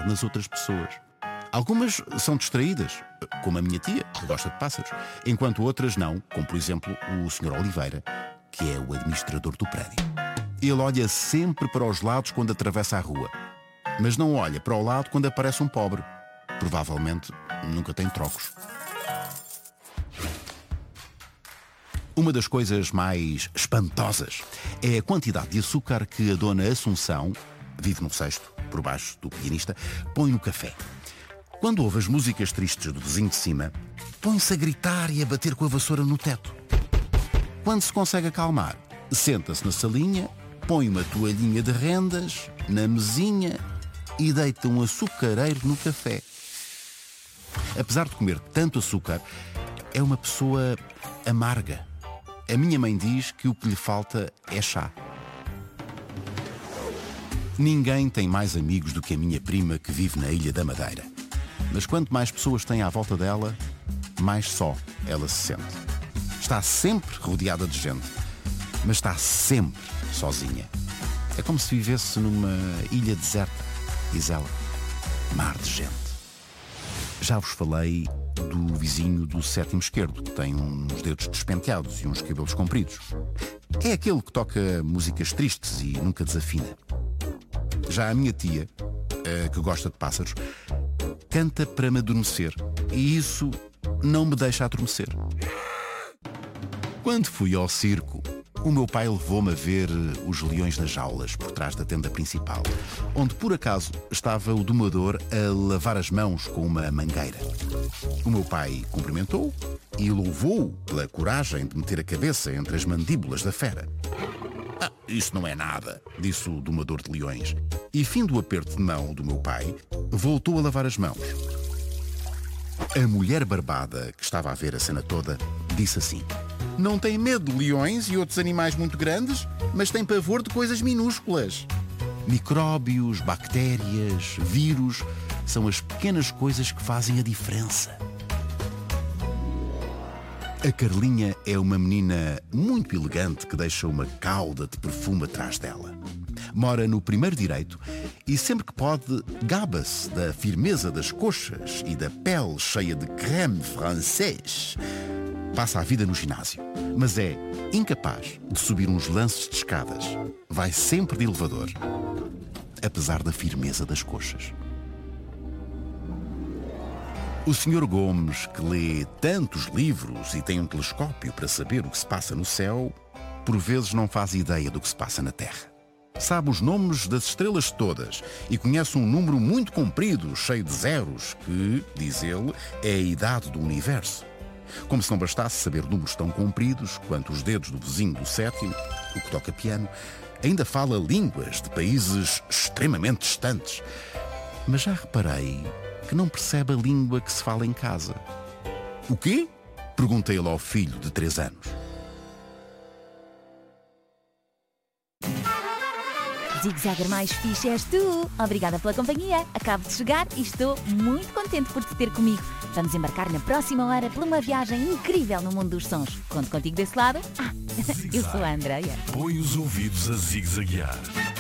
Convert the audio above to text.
reparar nas outras pessoas. Algumas são distraídas, como a minha tia, que gosta de pássaros, enquanto outras não, como por exemplo o Sr. Oliveira, que é o administrador do prédio. Ele olha sempre para os lados quando atravessa a rua, mas não olha para o lado quando aparece um pobre. Provavelmente nunca tem trocos. Uma das coisas mais espantosas é a quantidade de açúcar que a dona Assunção, vive no cesto, por baixo do pianista, põe no café. Quando ouve as músicas tristes do vizinho de cima, põe-se a gritar e a bater com a vassoura no teto. Quando se consegue acalmar, senta-se na salinha, põe uma toalhinha de rendas na mesinha e deita um açucareiro no café. Apesar de comer tanto açúcar, é uma pessoa amarga. A minha mãe diz que o que lhe falta é chá. Ninguém tem mais amigos do que a minha prima que vive na Ilha da Madeira. Mas quanto mais pessoas tem à volta dela, mais só ela se sente. Está sempre rodeada de gente, mas está sempre sozinha. É como se vivesse numa ilha deserta, diz ela. Mar de gente. Já vos falei do vizinho do sétimo esquerdo, que tem uns dedos despenteados e uns cabelos compridos. É aquele que toca músicas tristes e nunca desafina. Já a minha tia, que gosta de pássaros, canta para me adormecer e isso não me deixa adormecer. Quando fui ao circo, o meu pai levou-me a ver os leões nas jaulas por trás da tenda principal, onde por acaso estava o domador a lavar as mãos com uma mangueira. O meu pai cumprimentou-o e louvou-o pela coragem de meter a cabeça entre as mandíbulas da fera. Isso não é nada, disse o domador de leões. E, fim do aperto de mão do meu pai, voltou a lavar as mãos. A mulher barbada, que estava a ver a cena toda, disse assim: não tem medo de leões e outros animais muito grandes, mas tem pavor de coisas minúsculas. Micróbios, bactérias, vírus, são as pequenas coisas que fazem a diferença. A Carlinha é uma menina muito elegante que deixa uma cauda de perfume atrás dela. Mora no primeiro direito e sempre que pode gaba-se da firmeza das coxas e da pele cheia de creme francês. Passa a vida no ginásio, mas é incapaz de subir uns lances de escadas. Vai sempre de elevador, apesar da firmeza das coxas. O Sr. Gomes, que lê tantos livros e tem um telescópio para saber o que se passa no céu, por vezes não faz ideia do que se passa na Terra. Sabe os nomes das estrelas todas e conhece um número muito comprido, cheio de zeros, que, diz ele, é a idade do universo. Como se não bastasse saber números tão compridos quanto os dedos do vizinho do sétimo, o que toca piano, ainda fala línguas de países extremamente distantes. Mas já reparei que não percebe a língua que se fala em casa. O quê? Perguntei ele ao filho de 3 anos. Zig-Zagger mais fixe és tu. Obrigada pela companhia. Acabo de chegar e estou muito contente por te ter comigo. Vamos embarcar na próxima hora por uma viagem incrível no mundo dos sons. Conto contigo desse lado? Eu sou a Andreia. Põe os ouvidos a zig-zaguear.